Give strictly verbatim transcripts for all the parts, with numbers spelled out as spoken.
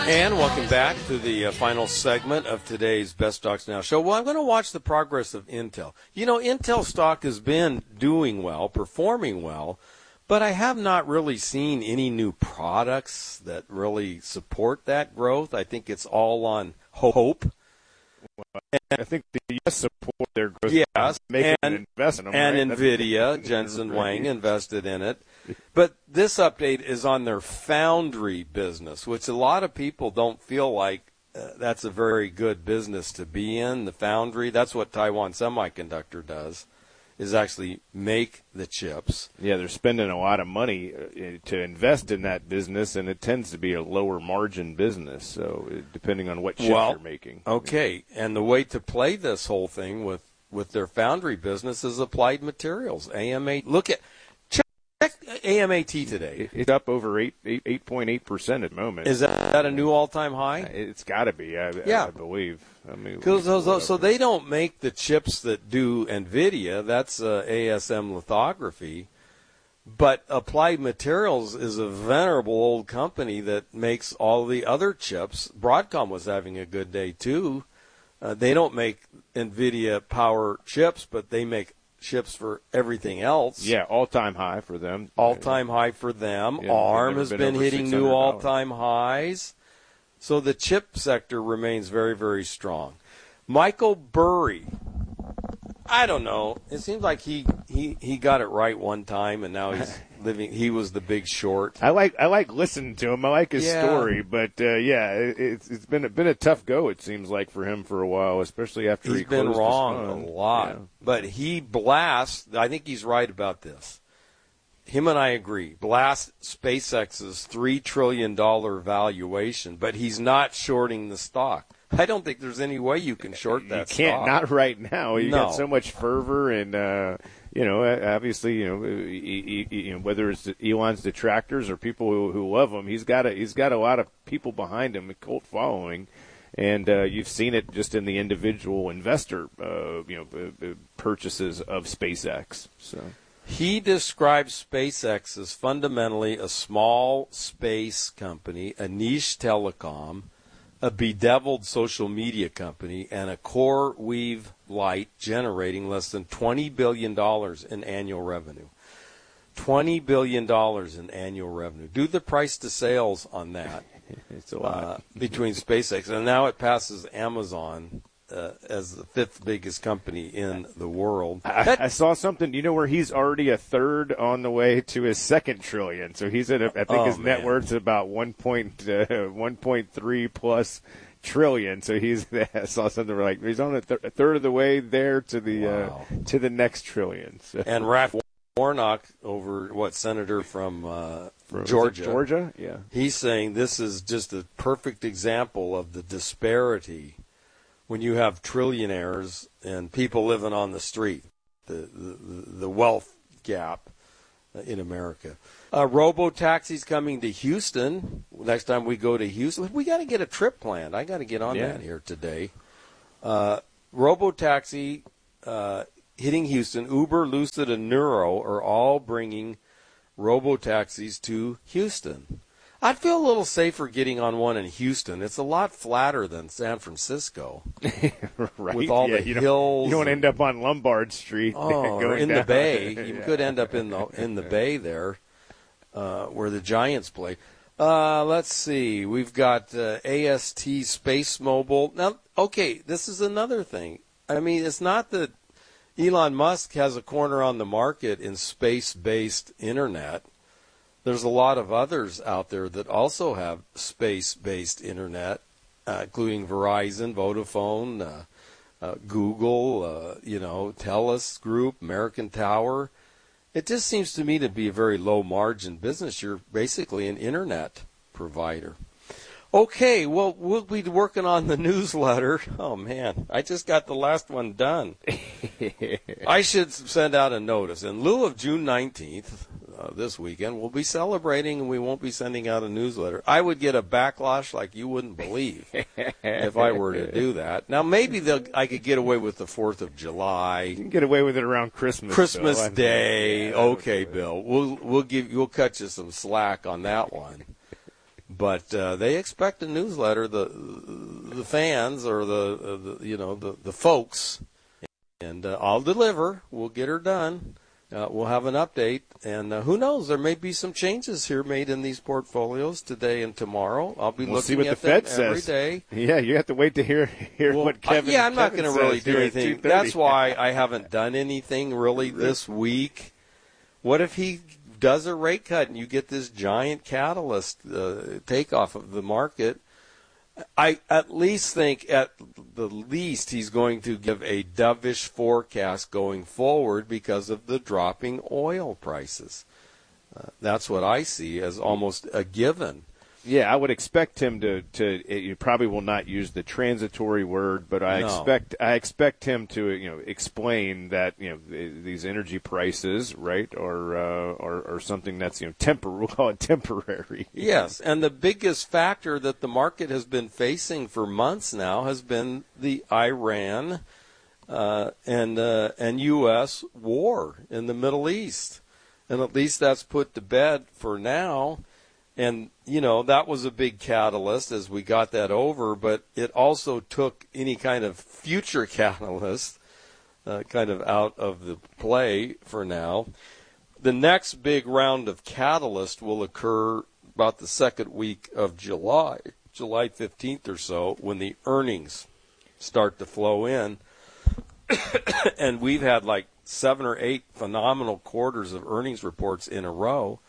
And welcome back to the uh, final segment of today's Best Stocks Now show. Well, I'm going to watch the progress of Intel. You know, Intel stock has been doing well, performing well, but I have not really seen any new products that really support that growth. I think it's all on hope. I think the U S support their growth. Yes, making and, an investment. and right? NVIDIA, Jensen Huang invested in it. But this update is on their foundry business, which a lot of people don't feel like uh, that's a very good business to be in, the foundry. That's what Taiwan Semiconductor does, is actually make the chips. Yeah, they're spending a lot of money uh, to invest in that business, and it tends to be a lower margin business, so uh, depending on what chips well, you're making. Okay, and the way to play this whole thing with, with their foundry business is Applied Materials, A M A. Look at check A M A T today. It's up over eight eight eight point eight percent at the moment. Is that, that a new all-time high? It's got to be, I, yeah. I believe. I mean, Cause, so, so they don't make the chips that do NVIDIA. That's uh, A S M lithography. But Applied Materials is a venerable old company that makes all the other chips. Broadcom was having a good day, too. Uh, they don't make NVIDIA power chips, but they make chips for everything else. Yeah, all-time high for them. All-time high for them. Yeah, ARM has been been hitting new six hundred dollars. all-time highs. So the chip sector remains very, very strong. Michael Burry, I don't know. It seems like he, he, he got it right one time, and now he's living. He was the Big Short. I like I like listening to him. I like his Yeah. story, but uh, yeah, it, it's it's been a, been a tough go. It seems like for him for a while, especially after He's he been closed wrong his fund. a lot, Yeah. but he blasts. I think he's right about this. Him and I agree. Blast SpaceX's three trillion dollars valuation, but he's not shorting the stock. I don't think there's any way you can short that You can't, stock. not right now. You No. got so much fervor, and uh, you know, obviously, you know, he, he, you know, whether it's Elon's detractors or people who, who love him, he's got a he's got a lot of people behind him, a cult following, and uh, you've seen it just in the individual investor, uh, you know, purchases of SpaceX. So. He describes SpaceX as fundamentally a small space company, a niche telecom, a bedeviled social media company, and a core weave light generating less than twenty billion dollars in annual revenue. twenty billion dollars in annual revenue. Do the price to sales on that. It's a lot. Uh, between SpaceX. And now it passes Amazon uh, as the fifth biggest company in the world. I, I saw something. You know where he's already a third on the way to his second trillion. So he's at, a, I think Oh, his man. net worth's about one point uh, one point three plus trillion. So he's. I saw something like he's on a, th- a third of the way there to the Wow. uh, to the next trillion. So. And Raph Warnock, over what senator from, uh, From- is it Georgia, Georgia, yeah. he's saying this is just a perfect example of the disparity when you have trillionaires and people living on the street, the the, the wealth gap in America. Uh, Robo-taxis coming to Houston. Next time we go to Houston, we got to get a trip planned. I got to get on Yeah. that here today. Uh, Robo-taxi uh, hitting Houston. Uber, Lucid, and Nuro are all bringing robo-taxis to Houston. I'd feel a little safer getting on one in Houston. It's a lot flatter than San Francisco. Right. With all yeah, the you don't- hills You don't want to and- end up on Lombard Street. Oh, or going in the down. bay. You Yeah. could end up in the in the bay there, uh, where the Giants play. Uh, let's see. We've got uh, A S T Space Mobile. Now, okay, this is another thing. I mean, it's not that Elon Musk has a corner on the market in space-based internet. There's a lot of others out there that also have space-based internet, uh, including Verizon, Vodafone, uh, uh, Google, uh, you know, TELUS Group, American Tower. It just seems to me to be a very low-margin business. You're basically an internet provider. Okay, well, we'll be working on the newsletter. Oh, man, I just got the last one done. I should send out a notice. In lieu of June nineteenth, uh, this weekend, we'll be celebrating and we won't be sending out a newsletter. I would get a backlash like you wouldn't believe if I were to do that. Now, maybe they'll, I could get away with the fourth of July. You can get away with it around Christmas. Christmas Bill. Day. Yeah, Okay, Bill. We'll we'll give we'll cut you some slack on that one. but uh, they expect a newsletter. The the fans or the, uh, the you know the the folks, and uh, I'll deliver. We'll get her done. Uh, we'll have an update, and uh, who knows? There may be some changes here made in these portfolios today and tomorrow. I'll be we'll looking see what at the them Fed every says. day. Yeah, you have to wait to hear hear well, what Kevin. Uh, yeah, I'm not going to really do anything. That's why I haven't done anything really this week. What if he does a rate cut and you get this giant catalyst uh, takeoff of the market? I at least think at the least he's going to give a dovish forecast going forward because of the dropping oil prices. Uh, that's what I see as almost a given. Yeah, I would expect him to, to. You probably will not use the transitory word, but I No. expect I expect him to, you know, explain that, you know, these energy prices, right, or uh, or, or something that's, you know, temporary. We'll call it temporary. Yes, and the biggest factor that the market has been facing for months now has been the Iran uh, and uh, and U S war in the Middle East, and at least that's put to bed for now. And, you know, that was a big catalyst as we got that over, but it also took any kind of future catalyst uh, kind of out of the play for now. The next big round of catalyst will occur about the second week of July, July fifteenth or so, when the earnings start to flow in. And we've had like seven or eight phenomenal quarters of earnings reports in a row.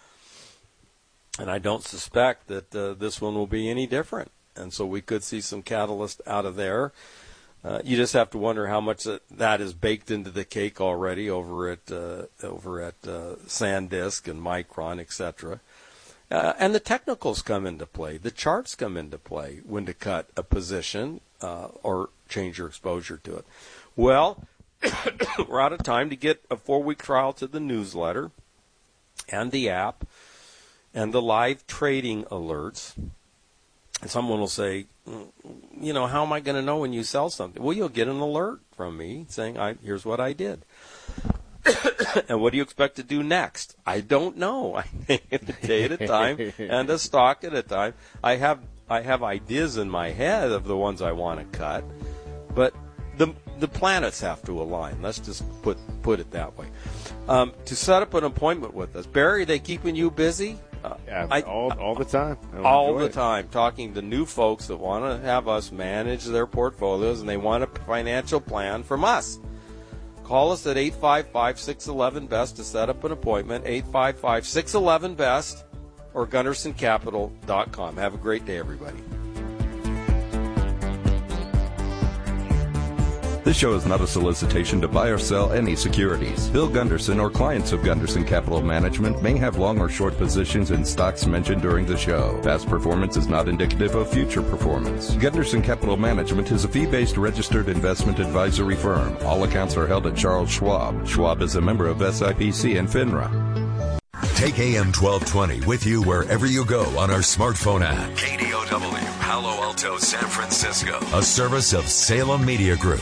And I don't suspect that uh, this one will be any different. And so we could see some catalyst out of there. Uh, you just have to wonder how much that is baked into the cake already over at uh, over at uh, SanDisk and Micron, et cetera. Uh, and the technicals come into play. The charts come into play when to cut a position uh, or change your exposure to it. Well, we're out of time to get a four-week trial to the newsletter and the app and the live trading alerts. And someone will say, you know, how am I going to know when you sell something? Well, you'll get an alert from me saying, I, here's what I did. And what do you expect to do next? I don't know. I take it a day at a time and a stock at a time. I have I have ideas in my head of the ones I want to cut, but the the planets have to align. Let's just put put it that way. Um, to set up an appointment with us, Barry, they keeping you busy? Uh, yeah, I, all all the time. All the it. time, talking to new folks that want to have us manage their portfolios, and they want a financial plan from us. Call us at eight five five, six one one, B E S T to set up an appointment, eight five five, six one one, B E S T, or Gunderson Capital dot com. Have a great day, everybody. This show is not a solicitation to buy or sell any securities. Bill Gunderson or clients of Gunderson Capital Management may have long or short positions in stocks mentioned during the show. Past performance is not indicative of future performance. Gunderson Capital Management is a fee-based registered investment advisory firm. All accounts are held at Charles Schwab. Schwab is a member of S I P C and FINRA. Take A M twelve twenty with you wherever you go on our smartphone app. K D O W, Palo Alto, San Francisco. A service of Salem Media Group.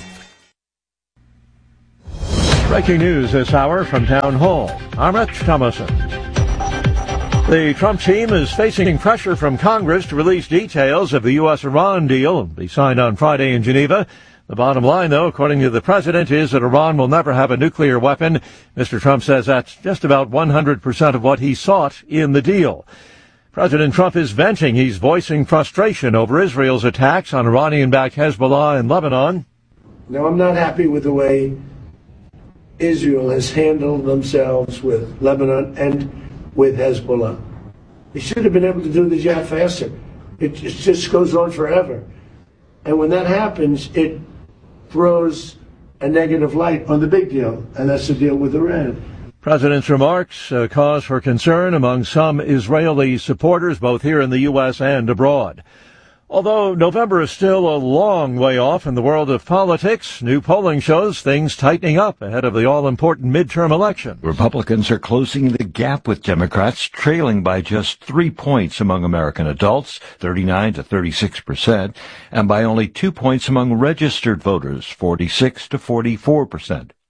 Breaking news this hour from Town Hall. I'm Rich Thomason. The Trump team is facing pressure from Congress to release details of the U S Iran deal to be signed on Friday in Geneva. The bottom line, though, according to the president, is that Iran will never have a nuclear weapon. Mister Trump says that's just about one hundred percent of what he sought in the deal. President Trump is venting. He's voicing frustration over Israel's attacks on Iranian-backed Hezbollah in Lebanon. Now, I'm not happy with the way Israel has handled themselves with Lebanon and with Hezbollah. They should have been able to do the job faster. It just goes on forever. And when that happens, it throws a negative light on the big deal, and that's the deal with Iran. President's remarks uh, cause for concern among some Israeli supporters, both here in the U S and abroad. Although November is still a long way off in the world of politics, new polling shows things tightening up ahead of the all-important midterm election. Republicans are closing the gap with Democrats, trailing by just three points among American adults, thirty-nine to thirty-six percent, and by only two points among registered voters, forty-six to forty-four percent.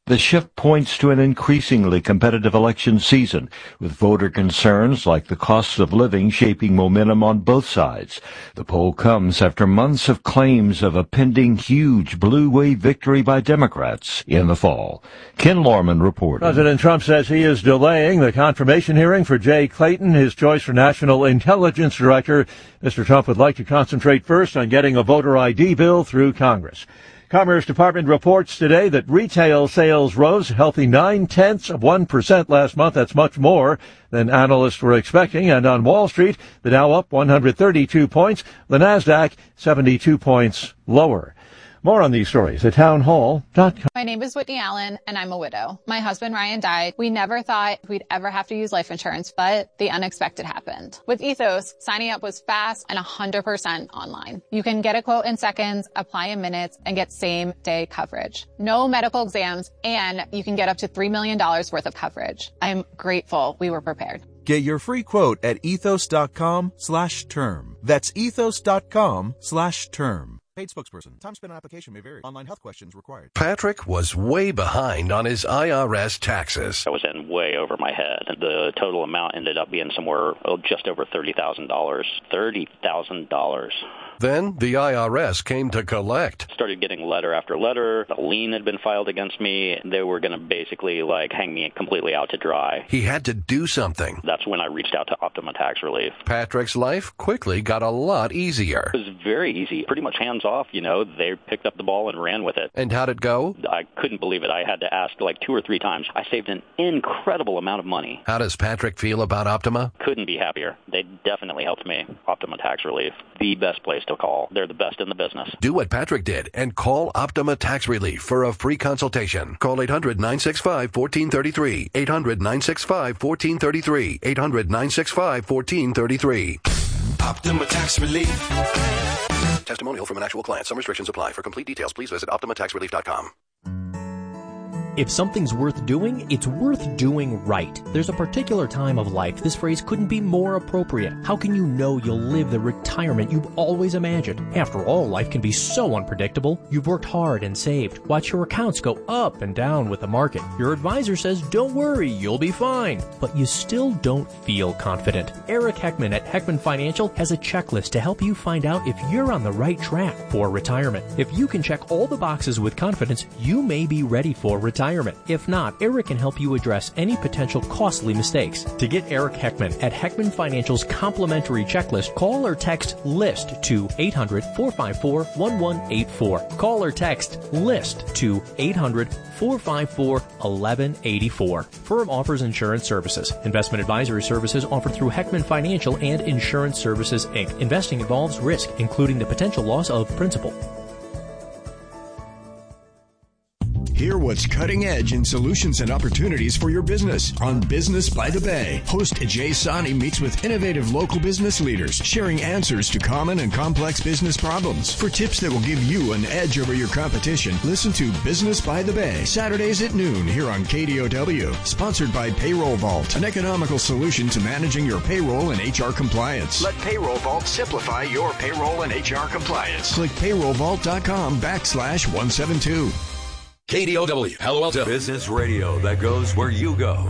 The shift points to an increasingly competitive election season, with voter concerns like the cost of living shaping momentum on both sides. The poll comes after months of claims of a pending huge blue wave victory by Democrats in the fall. Ken Lorman reported. President Trump says he is delaying the confirmation hearing for Jay Clayton, his choice for National Intelligence Director. Mister Trump would like to concentrate first on getting a voter I D bill through Congress. Commerce Department reports today that retail sales rose a healthy nine-tenths of one percent last month. That's much more than analysts were expecting. And on Wall Street, the Dow up one hundred thirty-two points, the Nasdaq seventy-two points lower. More on these stories at town hall dot com. My name is Whitney Allen, and I'm a widow. My husband, Ryan, died. We never thought we'd ever have to use life insurance, but the unexpected happened. With Ethos, signing up was fast and one hundred percent online. You can get a quote in seconds, apply in minutes, and get same-day coverage. No medical exams, and you can get up to three million dollars worth of coverage. I'm grateful we were prepared. Get your free quote at ethos.com slash term. That's ethos.com slash term. Paid spokesperson. Time spent on application may vary. Online health questions required. Patrick was way behind on his I R S taxes. I was in way over my head. The total amount ended up being somewhere oh, just over thirty thousand dollars. thirty thousand dollars. Then the I R S came to collect. Started getting letter after letter. A lien had been filed against me. They were going to basically like hang me completely out to dry. He had to do something. That's when I reached out to Optima Tax Relief. Patrick's life quickly got a lot easier. It was very easy. Pretty much hands off, you know. They picked up the ball and ran with it. And how'd it go? I couldn't believe it. I had to ask like two or three times. I saved an incredible amount of money. How does Patrick feel about Optima? Couldn't be happier. They definitely helped me. Optima Tax Relief. The best place to call. They're the best in the business. Do what Patrick did and call Optima Tax Relief for a free consultation. Call eight hundred, nine six five, one four three three. eight hundred, nine six five, one four three three. eight hundred, nine six five, one four three three. Optima Tax Relief. Testimonial from an actual client. Some restrictions apply. For complete details, please visit optima tax relief dot com. If something's worth doing, it's worth doing right. There's a particular time of life this phrase couldn't be more appropriate. How can you know you'll live the retirement you've always imagined? After all, life can be so unpredictable. You've worked hard and saved. Watch your accounts go up and down with the market. Your advisor says, don't worry, you'll be fine. But you still don't feel confident. Eric Heckman at Heckman Financial has a checklist to help you find out if you're on the right track for retirement. If you can check all the boxes with confidence, you may be ready for retirement. If not, Eric can help you address any potential costly mistakes. To get Eric Heckman at Heckman Financial's complimentary checklist, call or text LIST to eight hundred, four five four, one one eight four. Call or text LIST to eight hundred, four five four, one one eight four. Firm offers insurance services. Investment advisory services offered through Heckman Financial and Insurance Services, Incorporated. Investing involves risk, including the potential loss of principal. Hear what's cutting edge in solutions and opportunities for your business on Business by the Bay. Host Jay Sani meets with innovative local business leaders, sharing answers to common and complex business problems. For tips that will give you an edge over your competition, listen to Business by the Bay, Saturdays at noon here on K D O W. Sponsored by Payroll Vault, an economical solution to managing your payroll and H R compliance. Let Payroll Vault simplify your payroll and H R compliance. Click payrollvault.com backslash 172. K D O W, Palo Alto. Business radio that goes where you go.